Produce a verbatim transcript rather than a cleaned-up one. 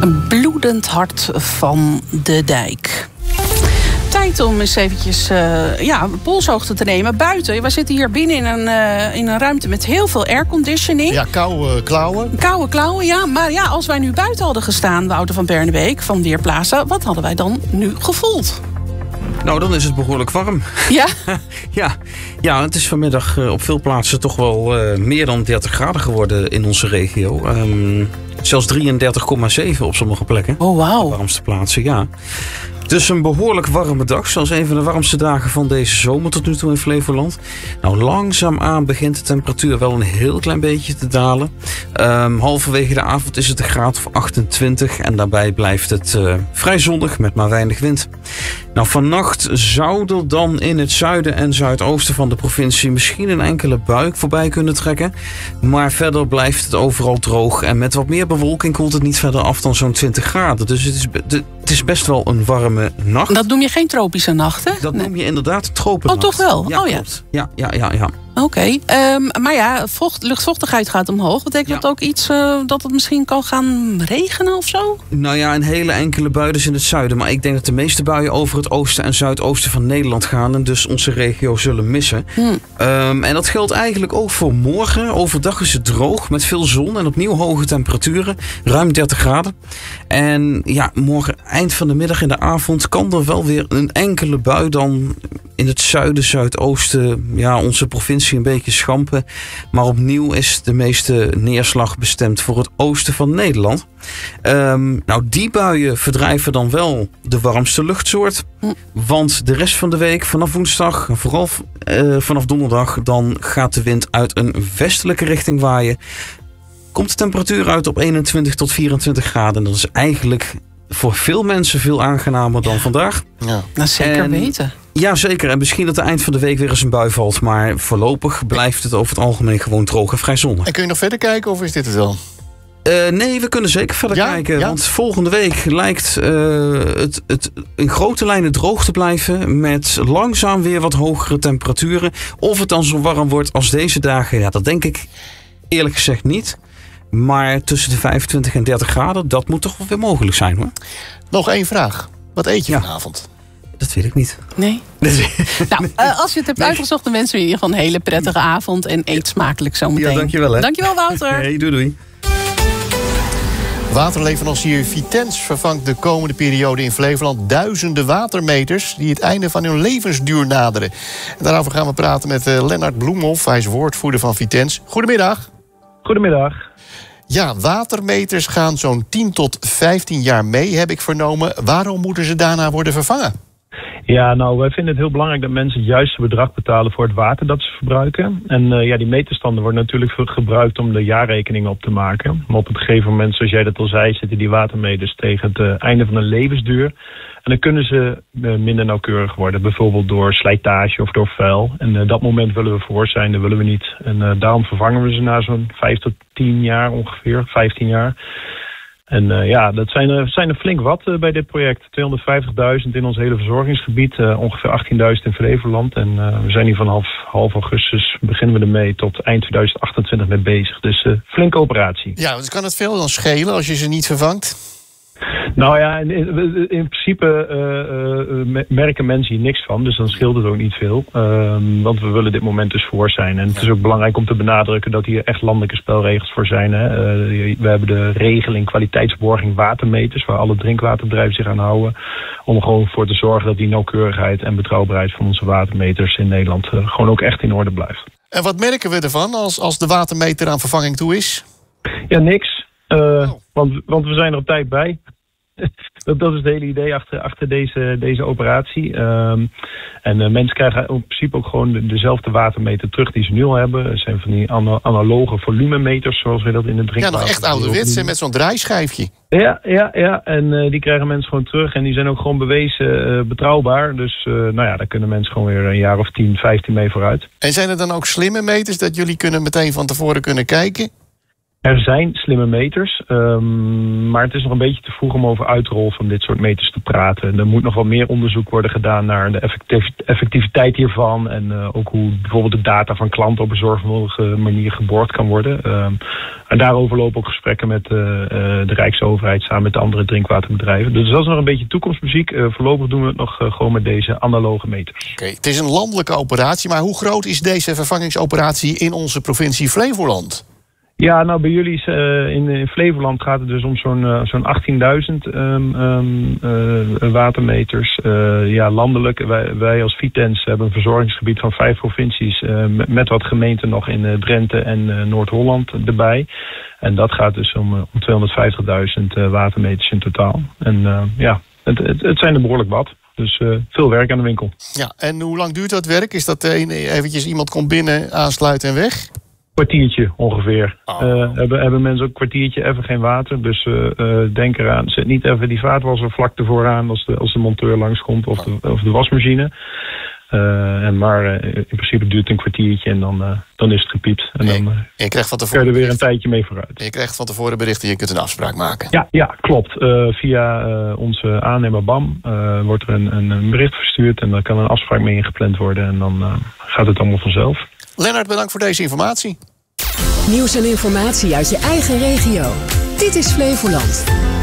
Een bloedend hart van de dijk. Tijd om eens eventjes uh, ja, polshoogte te nemen buiten. We zitten hier binnen in een, uh, in een ruimte met heel veel airconditioning. Ja, koude klauwen. Koude klauwen, ja. Maar ja, als wij nu buiten hadden gestaan, Wouter van Bernebeek van Weerplaza, wat hadden wij dan nu gevoeld? Nou, dan is het behoorlijk warm. Ja? ja, ja, het is vanmiddag uh, op veel plaatsen toch wel uh, meer dan dertig graden geworden in onze regio. Um, zelfs drieëndertig komma zeven op sommige plekken. Oh, wauw. De warmste plaatsen, ja. Dus een behoorlijk warme dag, zoals een van de warmste dagen van deze zomer tot nu toe in Flevoland. Nou, langzaamaan begint de temperatuur wel een heel klein beetje te dalen. Um, halverwege de avond is het een graad of achtentwintig en daarbij blijft het uh, vrij zonnig met maar weinig wind. Nou, vannacht zou er dan in het zuiden en zuidoosten van de provincie misschien een enkele bui voorbij kunnen trekken. Maar verder blijft het overal droog en met wat meer bewolking koelt het niet verder af dan zo'n twintig graden. Dus het is, de, het is best wel een warme nacht. Dat noem je geen tropische nacht, hè? Dat nee. noem je inderdaad tropennacht. Oh, toch wel? Ja, oh ja. Klopt. Ja, ja, ja, ja. Oké, okay. um, maar ja, vocht, luchtvochtigheid gaat omhoog. Betekent ja. dat ook iets uh, dat het misschien kan gaan regenen of zo? Nou ja, een hele enkele bui dus in het zuiden. Maar ik denk dat de meeste buien over het oosten en zuidoosten van Nederland gaan. En dus onze regio zullen missen. Hmm. Um, en dat geldt eigenlijk ook voor morgen. Overdag is het droog met veel zon en opnieuw hoge temperaturen. Ruim dertig graden. En ja, morgen eind van de middag en de avond kan er wel weer een enkele bui dan in het zuiden, zuidoosten, ja, onze provincie een beetje schampen. Maar opnieuw is de meeste neerslag bestemd voor het oosten van Nederland. Um, nou, die buien verdrijven dan wel de warmste luchtsoort. Want de rest van de week, vanaf woensdag, vooral uh, vanaf donderdag, dan gaat de wind uit een westelijke richting waaien. Komt de temperatuur uit op eenentwintig tot vierentwintig graden. En dat is eigenlijk voor veel mensen veel aangenamer dan ja. vandaag. Ja. Dat zeker en, weten. Ja, zeker. En misschien dat het eind van de week weer eens een bui valt. Maar voorlopig blijft het over het algemeen gewoon droog en vrij zonnig. En kun je nog verder kijken of is dit het wel? Uh, nee, we kunnen zeker verder ja? kijken. Ja? Want volgende week lijkt uh, het, het in grote lijnen droog te blijven. Met langzaam weer wat hogere temperaturen. Of het dan zo warm wordt als deze dagen, ja, dat denk ik eerlijk gezegd niet. Maar tussen de vijfentwintig en dertig graden, dat moet toch wel weer mogelijk zijn, hoor. Nog één vraag. Wat eet je ja. vanavond? Dat weet ik niet. Nee? nou, uh, als je het hebt nee. uitgezocht, dan wensen we je gewoon een hele prettige avond. En eet smakelijk zometeen. Ja, dankjewel. Hè. Dankjewel, Wouter. Hey, doei doei. Waterleverancier Vitens vervangt de komende periode in Flevoland duizenden watermeters die het einde van hun levensduur naderen. En daarover gaan we praten met uh, Lennart Bloemhoff. Hij is woordvoerder van Vitens. Goedemiddag. Goedemiddag. Ja, watermeters gaan zo'n tien tot vijftien jaar mee, heb ik vernomen. Waarom moeten ze daarna worden vervangen? Ja, nou, wij vinden het heel belangrijk dat mensen het juiste bedrag betalen voor het water dat ze verbruiken. En uh, ja, die meterstanden worden natuurlijk gebruikt om de jaarrekeningen op te maken. Maar op een gegeven moment, zoals jij dat al zei, zitten die watermeters tegen het uh, einde van hun levensduur. En dan kunnen ze uh, minder nauwkeurig worden, bijvoorbeeld door slijtage of door vuil. En uh, dat moment willen we voor zijn, dat willen we niet. En uh, daarom vervangen we ze na zo'n vijf tot tien jaar ongeveer, vijftien jaar. En uh, ja, dat zijn er, zijn er flink wat uh, bij dit project. tweehonderdvijftigduizend in ons hele verzorgingsgebied. Uh, ongeveer achttienduizend in Flevoland. En uh, we zijn hier vanaf half augustus beginnen we ermee tot eind tweeduizend achtentwintig mee bezig. Dus uh, flinke operatie. Ja, dus kan het veel dan schelen als je ze niet vervangt? Nou ja, in, in, in principe uh, uh, merken mensen hier niks van. Dus dan scheelt het ook niet veel. Uh, want we willen dit moment dus voor zijn. En het is ook belangrijk om te benadrukken dat hier echt landelijke spelregels voor zijn. Hè. Uh, we hebben de regeling kwaliteitsborging watermeters, waar alle drinkwaterbedrijven zich aan houden. Om er gewoon voor te zorgen dat die nauwkeurigheid en betrouwbaarheid van onze watermeters in Nederland uh, gewoon ook echt in orde blijft. En wat merken we ervan als, als de watermeter aan vervanging toe is? Ja, niks. Uh, oh. want, want we zijn er op tijd bij. dat, dat is het hele idee achter, achter deze, deze operatie. Um, en uh, mensen krijgen in principe ook gewoon de, dezelfde watermeter terug die ze nu al hebben. Het zijn van die ana, analoge volumemeters, zoals we dat in de drinkwater... Ja, nog echt ouderwets, met zo'n draaischijfje. Ja, ja, ja. En uh, die krijgen mensen gewoon terug. En die zijn ook gewoon bewezen uh, betrouwbaar. Dus uh, nou ja, daar kunnen mensen gewoon weer een jaar of tien, vijftien mee vooruit. En zijn er dan ook slimme meters dat jullie kunnen meteen van tevoren kunnen kijken? Er zijn slimme meters, um, maar het is nog een beetje te vroeg om over uitrol van dit soort meters te praten. Er moet nog wat meer onderzoek worden gedaan naar de effectiv- effectiviteit hiervan. En uh, ook hoe bijvoorbeeld de data van klanten op een zorgvuldige manier geborgd kan worden. Um, en daarover lopen ook gesprekken met uh, uh, de Rijksoverheid samen met de andere drinkwaterbedrijven. Dus dat is nog een beetje toekomstmuziek. Uh, voorlopig doen we het nog uh, gewoon met deze analoge meters. Oké, het is een landelijke operatie, maar hoe groot is deze vervangingsoperatie in onze provincie Flevoland? Ja, nou bij jullie is, uh, in, in Flevoland gaat het dus om zo'n uh, zo'n achttienduizend um, um, uh, watermeters. Uh, ja, landelijk. Wij, wij als Vitens hebben een verzorgingsgebied van vijf provincies. Uh, met, met wat gemeenten nog in uh, Drenthe en uh, Noord-Holland erbij. En dat gaat dus om, uh, om tweehonderdvijftigduizend uh, watermeters in totaal. En uh, ja, het, het, het zijn er behoorlijk wat. Dus uh, veel werk aan de winkel. Ja, en hoe lang duurt dat werk? Is dat uh, eventjes iemand komt binnen, aansluiten en weg? Kwartiertje ongeveer. Oh. Uh, hebben, hebben mensen ook een kwartiertje even geen water. Dus uh, uh, denk eraan. Zet niet even die vaatwasser vlak ervoor aan als de, als de monteur langskomt. Of de, of de wasmachine. Uh, en maar uh, in principe duurt het een kwartiertje en dan, uh, dan is het gepiept. En dan uh, je krijgt van kun je er weer een tijdje mee vooruit. Je krijgt van tevoren berichten, je kunt een afspraak maken. Ja, ja klopt. Uh, via uh, onze aannemer B A M uh, wordt er een, een, een bericht verstuurd. En dan kan een afspraak mee ingepland worden. En dan uh, gaat het allemaal vanzelf. Lennart, bedankt voor deze informatie. Nieuws en informatie uit je eigen regio. Dit is Flevoland.